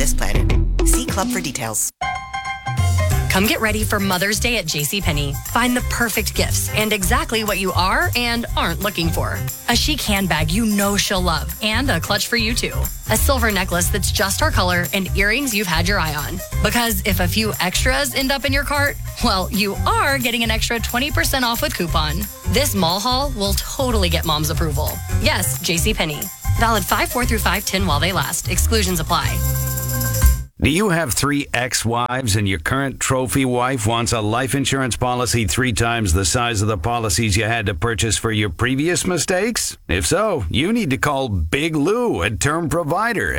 this planet. See Club for details. Come get ready for Mother's Day at JCPenney. Find the perfect gifts and exactly what you are and aren't looking for. A chic handbag you know she'll love and a clutch for you too. A silver necklace that's just our color and earrings you've had your eye on. Because if a few extras end up in your cart, well, you are getting an extra 20% off with coupon. This mall haul will totally get mom's approval. Yes, JCPenney. Valid 5/4 through 5/10 while they last. Exclusions apply. Do you have 3 ex-wives and your current trophy wife wants a life insurance policy 3 times the size of the policies you had to purchase for your previous mistakes? If so, you need to call Big Lou at Term Provider,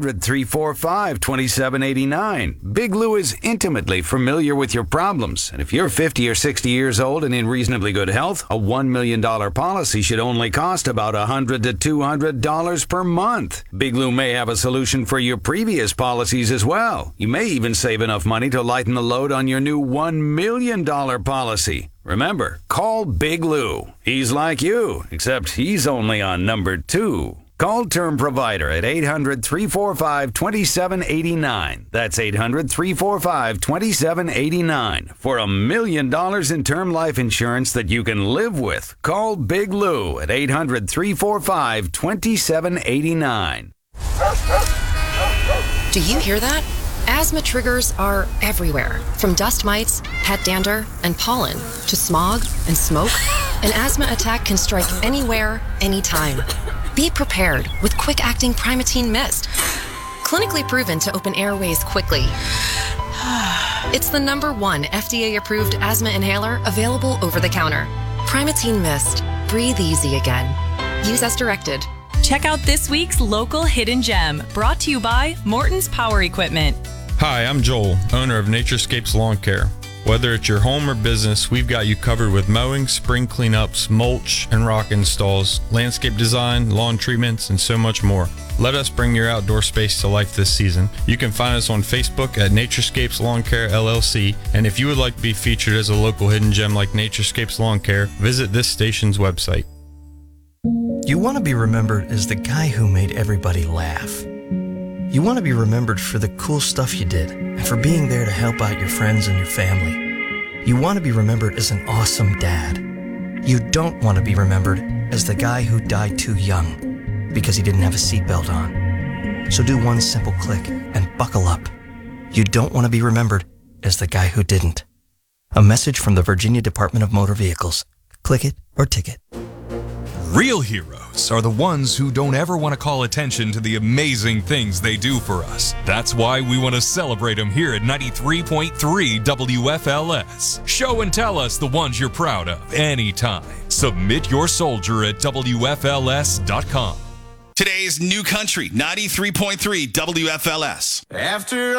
800-345-2789. Big Lou is intimately familiar with your problems, and if you're 50 or 60 years old and in reasonably good health, a $1 million policy should only cost about $100 to $200 per month. Big Lou may have a solution for your previous policies as well. You may even save enough money to lighten the load on your new $1 million policy. Remember, call Big Lou. He's like you, except he's only on number 2. Call Term Provider at 800-345-2789. That's 800-345-2789 for $1 million in term life insurance that you can live with. Call Big Lou at 800-345-2789. Do you hear that? Asthma triggers are everywhere, from dust mites, pet dander, and pollen, to smog and smoke. An asthma attack can strike anywhere, anytime. Be prepared with quick-acting Primatene Mist. Clinically proven to open airways quickly. It's the #1 FDA-approved asthma inhaler available over the counter. Primatene Mist. Breathe easy again. Use as directed. Check out this week's local hidden gem, brought to you by Morton's Power Equipment. Hi, I'm Joel, owner of Naturescapes Lawn Care. Whether it's your home or business, we've got you covered with mowing, spring cleanups, mulch, and rock installs, landscape design, lawn treatments, and so much more. Let us bring your outdoor space to life this season. You can find us on Facebook at Naturescapes Lawn Care LLC, and if you would like to be featured as a local hidden gem like Naturescapes Lawn Care, visit this station's website. You want to be remembered as the guy who made everybody laugh. You want to be remembered for the cool stuff you did and for being there to help out your friends and your family. You want to be remembered as an awesome dad. You don't want to be remembered as the guy who died too young because he didn't have a seatbelt on. So do one simple click and buckle up. You don't want to be remembered as the guy who didn't. A message from the Virginia Department of Motor Vehicles. Click it or ticket. Real heroes are the ones who don't ever want to call attention to the amazing things they do for us. That's why we want to celebrate them here at 93.3 WFLS. Show and tell us the ones you're proud of anytime. Submit your soldier at WFLS.com. Today's new country, 93.3 WFLS. After